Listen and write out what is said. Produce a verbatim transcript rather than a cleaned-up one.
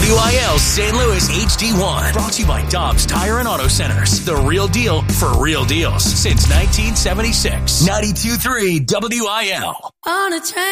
W I L Saint Louis H D one. Brought to you by Dobbs Tire and Auto Centers. The real deal for real deals since nineteen seventy-six. ninety-two point three W I L. On a train.